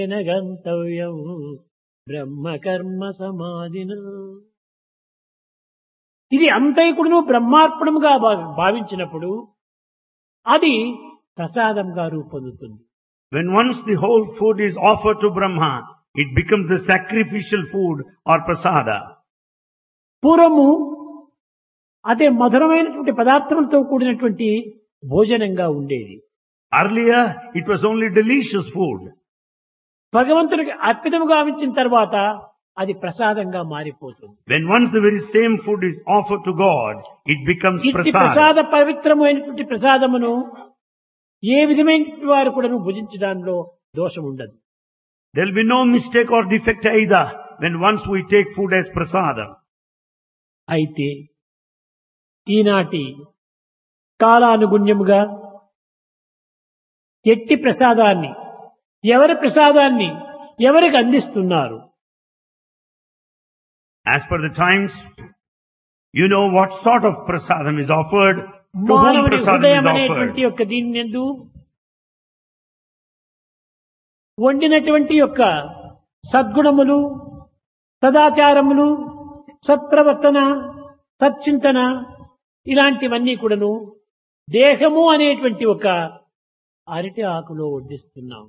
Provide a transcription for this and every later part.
గంతవ్యం బ్రహ్మకర్మ సమాధిన. ఇది అంతైకుడును బ్రహ్మార్పణముగా భావించినప్పుడు అది ప్రసాదంగా రూపొందుతుంది. When once the whole food is offered to Brahma, it becomes the sacrificial food or prasada. పూర్వము అదే మధురమైనటువంటి పదార్థములతో కూడినటువంటి భోజనంగా ఉండేది. Earlier, it was only delicious food. భగవంతుడికి అర్పితముగా గావించిన తర్వాత అది ప్రసాదంగా మారిపోతుంది. When once the very same food is offered to God, it becomes ఇట్టి prasada. ప్రసాద పవిత్రమైనటువంటి ప్రసాదమును ఏ విధమైన వారు కూడా భుజించడంలో దోషం ఉండదు. There will be no mistake or defect either when once we take food as prasada. అయితే ఈనాటి కాలానుగుణ్యముగా ఎట్టి ప్రసాదాన్ని ఎవరికి అందిస్తున్నారు? As per the times, you know what sort of prasadam is offered, to whom మానవుని prasadam హృదయం is అనేటువంటి offered. యొక్క దీని యందు వండినటువంటి యొక్క సద్గుణములు, సదాచారములు, సత్ప్రవర్తన, సచ్చింతన ఇలాంటివన్నీ కూడాను దేహము అనేటువంటి ఒక అరటి ఆకులో వడ్డిస్తున్నాం.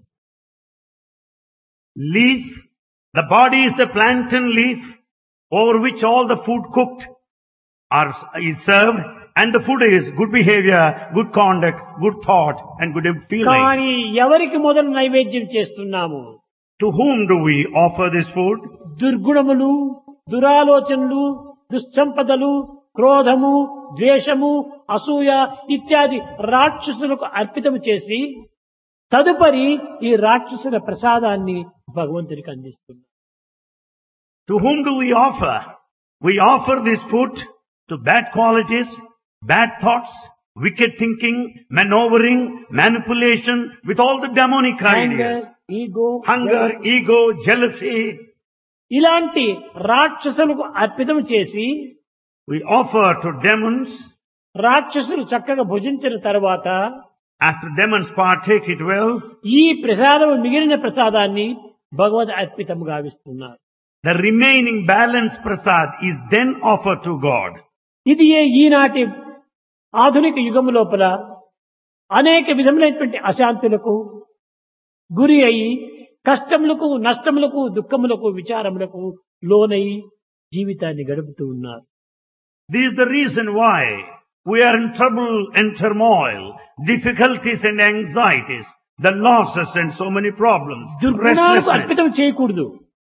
Leaf, the body is the plantain leaf over which all the food cooked is served, and the food is good behavior, good conduct, good thought and good feeling. కానీ ఎవరికి మొదలు నైవేద్యం చేస్తున్నాము? To whom do we offer this food? దుర్గుణములు, దురాలోచనలు, దుస్సంపదలు, క్రోధము, ద్వేషము, అసూయ ఇత్యాది రాక్షసులకు అర్పితము చేసి తదుపరి ఈ రాక్షసుల ప్రసాదాన్ని భగవంతునికి అందిస్తున్నాం. To whom do we offer? We offer this food to bad qualities, bad thoughts, wicked thinking, maneuvering, manipulation with all the demonic ideas. Hunger, ego, jealousy. ఇలాంటి రాక్షసులకు అర్పితం చేసి We offer to demons. రాక్షసులు చక్కగా భుజించిన తర్వాత After demons partake it well, ఈ ప్రసాదం మిగిలిన ప్రసాదాన్ని భగవద్ అర్పితం గావిస్తున్నారు. the remaining balance prasad is then offered to God. ఇది ఈనాటి ఆధునిక యుగము లోపల అనేక విధములైనటువంటి అశాంతులకు గురి అయి కష్టములకు, నష్టములకు, దుఃఖములకు, విచారములకు లోనై జీవితాన్ని గడుపుతూ ఉన్నారు. This is the reason why we are in trouble and turmoil, difficulties and anxieties, the losses and so many problems, దుర్గుణాలకు restlessness. అర్పితం చేయకూడదు.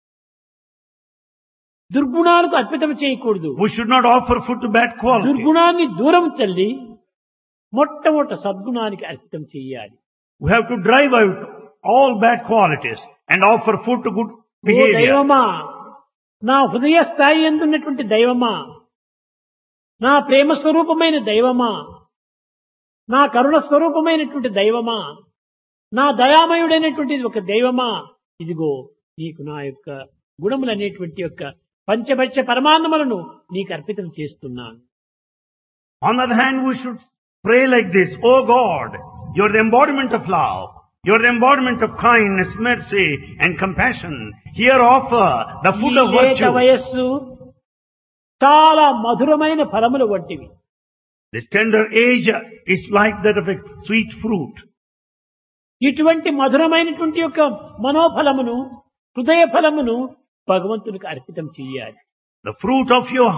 దుర్గుణాలకు అర్పితం చేయకూడదు. We should not offer food to bad quality. దుర్గుణాన్ని దూరం తల్లి మొట్టమొదట సద్గుణానికి అర్పితం చేయాలి. We have to drive out all bad qualities and offer food to good oh behavior. దైవమా, నా హృదయ స్థాయి ఎందున్నటువంటి దైవమా, నా ప్రేమ స్వరూపమైన దైవమా, నా కరుణ స్వరూపమైనటువంటి దైవమా, నా దయామయుడైనటువంటి ఒక దైవమా, ఇదిగో నీకు నా యొక్క గుణములు అనేటువంటి యొక్క పంచభక్ష పరమాన్నములను నీకు అర్పితం చేస్తున్నాను. On the other hand, we should pray like this: Oh God, you are the embodiment of love. You are the embodiment of kindness, mercy and compassion. Here offer the food of ఈ లేత virtue. వయస్సు చాలా మధురమైన ఫలములు వంటివి. This tender age is like that of a sweet fruit. ఇటువంటి మధురమైనటువంటి యొక్క మనోఫలమును, హృదయ ఫలమును భగవంతునికి అర్పితం చెయ్యాలి. The fruit of your